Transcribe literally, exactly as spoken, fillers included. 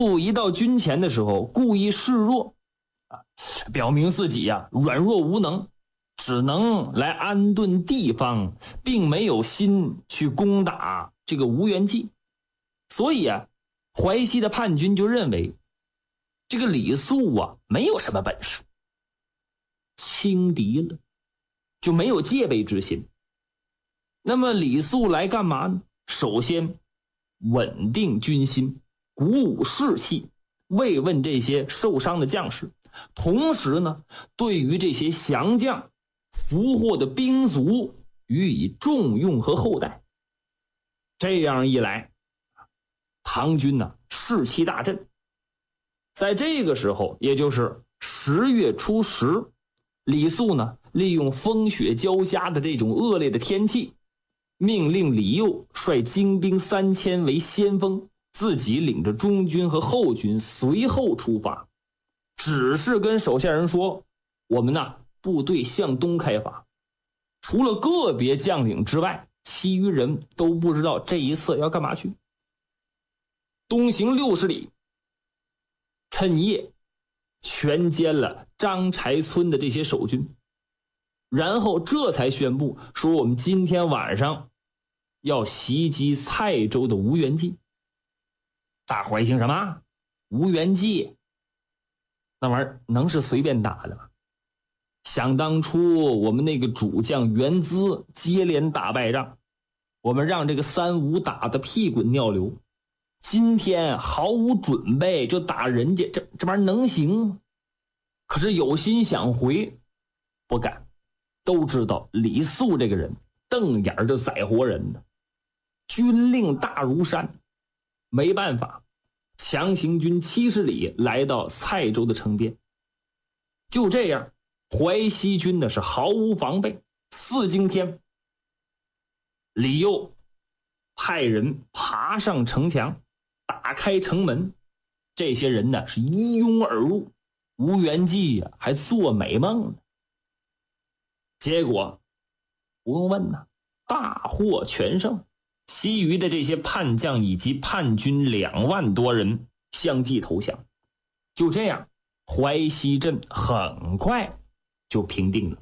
一到军前的时候故意示弱，表明自己呀、啊、软弱无能，只能来安顿地方，并没有心去攻打这个吴元济。所以啊，淮西的叛军就认为这个李肃啊没有什么本事，轻敌了，就没有戒备之心。那么李肃来干嘛呢？首先稳定军心，鼓舞士气，慰问这些受伤的将士，同时呢，对于这些降将俘获的兵卒予以重用和厚待。这样一来，唐军呢士气大振。在这个时候，也就是十月初十，李肃呢利用风雪交加的这种恶劣的天气，命令李佑率精兵三千为先锋，自己领着中军和后军随后出发，只是跟手下人说，我们呢部队向东开发。除了个别将领之外，其余人都不知道这一次要干嘛去。东行六十里，趁夜全歼了张柴村的这些守军，然后这才宣布说，我们今天晚上要袭击蔡州的吴元济。大伙一听什么？吴元济？那玩意儿能是随便打的吗？想当初我们那个主将袁资接连打败仗，我们让这个三吴打得屁滚尿流，今天毫无准备就打人家，这这玩意儿能行吗？可是有心想回，不敢。都知道李肃这个人瞪眼就宰活人的，军令大如山，没办法，强行军七十里来到蔡州的城边。就这样，淮西军呢是毫无防备，四更天，李佑派人爬上城墙，打开城门，这些人呢是一拥而入，吴元济呀、啊、还做美梦呢。结果不用问呐，大获全胜，其余的这些叛将以及叛军两万多人相继投降。就这样，淮西镇很快就平定了。